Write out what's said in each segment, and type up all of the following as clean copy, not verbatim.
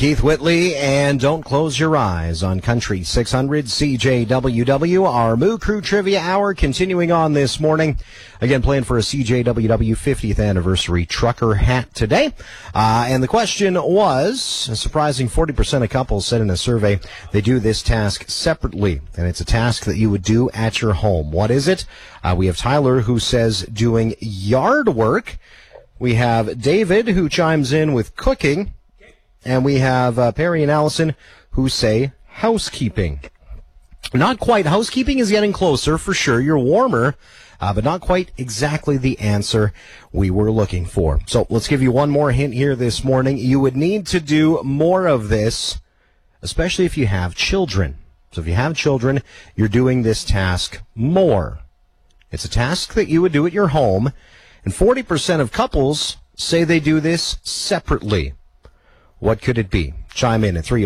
Keith Whitley, and don't close your eyes on Country 600 CJWW. Our Moo Crew Trivia Hour continuing on this morning. Again, playing for a CJWW 50th anniversary trucker hat today. And the question was, a surprising 40% of couples said in a survey they do this task separately. And it's a task that you would do at your home. What is it? We have Tyler, who says doing yard work. We have David, who chimes in with cooking. And we have Perry and Allison, who say housekeeping. Not quite. Housekeeping is getting closer, for sure. You're warmer, but not quite exactly the answer we were looking for. So let's give you one more hint here this morning. You would need to do more of this, especially if you have children. So if you have children, you're doing this task more. It's a task that you would do at your home, and 40% of couples say they do this separately. What could it be? Chime in at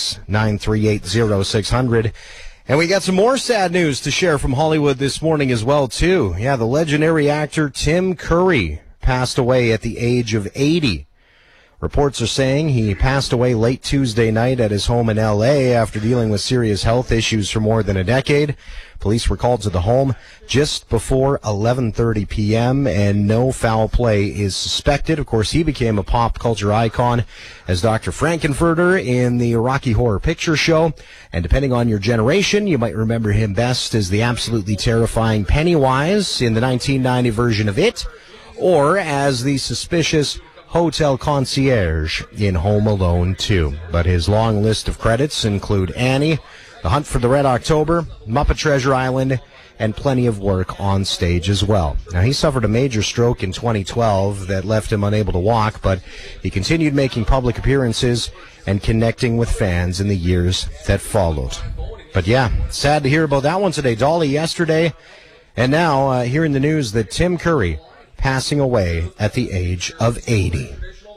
306-938-0600. And we got some more sad news to share from Hollywood this morning as well, too. Yeah, the legendary actor Tim Curry passed away at the age of 80. Reports are saying he passed away late Tuesday night at his home in L.A. after dealing with serious health issues for more than a decade. Police were called to the home just before 11:30 p.m., and no foul play is suspected. Of course, he became a pop culture icon as Dr. Frankenfurter in the Rocky Horror Picture Show. And depending on your generation, you might remember him best as the absolutely terrifying Pennywise in the 1990 version of It, or as the suspicious hotel concierge in Home Alone 2. But his long list of credits include Annie, The Hunt for the Red October, Muppet Treasure Island, and plenty of work on stage as well. Now, he suffered a major stroke in 2012 that left him unable to walk, but he continued making public appearances and connecting with fans in the years that followed. But yeah, sad to hear about that one today. Dolly yesterday, and now hearing the news that Tim Curry passing away at the age of 80.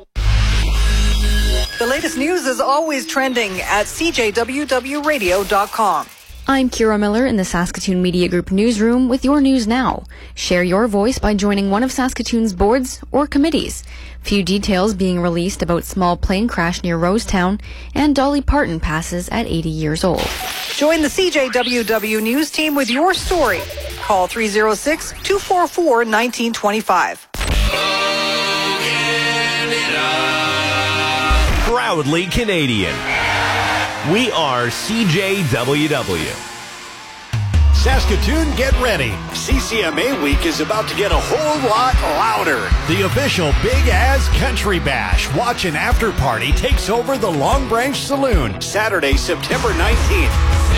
The latest news is always trending at CJWWradio.com. I'm Kira Miller in the Saskatoon Media Group newsroom with your news now. Share your voice by joining one of Saskatoon's boards or committees. Few details being released about small plane crash near Rosetown, and Dolly Parton passes at 80 years old. Join the CJWW news team with your story. Call 306-244-1925. Proudly Canadian. We are CJWW. Saskatoon, get ready. CCMA Week is about to get a whole lot louder. The official Big As Country Bash Watch and After Party takes over the Long Branch Saloon Saturday, September 19th.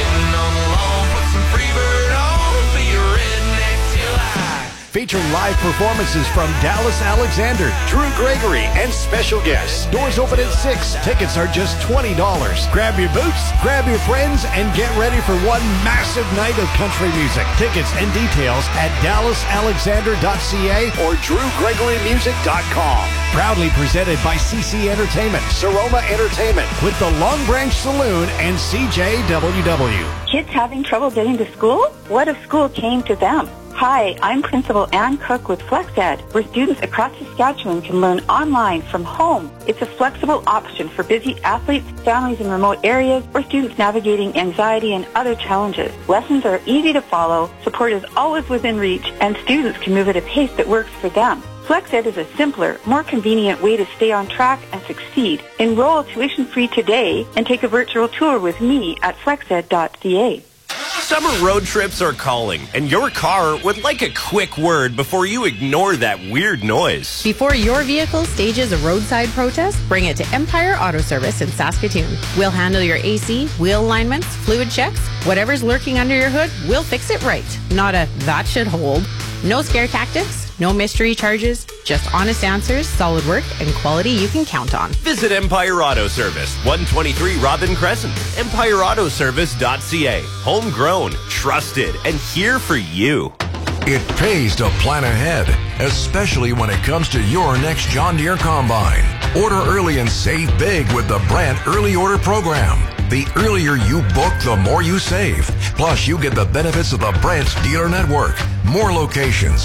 Featuring live performances from Dallas Alexander, Drew Gregory, and special guests. Doors open at 6. Tickets are just $20. Grab your boots, grab your friends, and get ready for one massive night of country music. Tickets and details at dallasalexander.ca or drewgregorymusic.com. Proudly presented by CC Entertainment, Seroma Entertainment, with the Long Branch Saloon and CJWW. Kids having trouble getting to school? What if school came to them? Hi, I'm Principal Ann Cook with FlexEd, where students across Saskatchewan can learn online from home. It's a flexible option for busy athletes, families in remote areas, or students navigating anxiety and other challenges. Lessons are easy to follow, support is always within reach, and students can move at a pace that works for them. FlexEd is a simpler, more convenient way to stay on track and succeed. Enroll tuition-free today and take a virtual tour with me at flexed.ca. Summer road trips are calling, and your car would like a quick word before you ignore that weird noise. Before your vehicle stages a roadside protest, bring it to Empire Auto Service in Saskatoon. We'll handle your AC, wheel alignments, fluid checks, whatever's lurking under your hood, we'll fix it right. Not a that should hold. No scare tactics, no mystery charges, just honest answers, solid work, and quality you can count on. Visit Empire Auto Service, 123 Robin Crescent, empireautoservice.ca. Homegrown, trusted, and here for you. It pays to plan ahead, especially when it comes to your next John Deere Combine. Order early and save big with the Brandt Early Order Program. The earlier you book, the more you save. Plus, you get the benefits of the Brandt Dealer Network. More locations,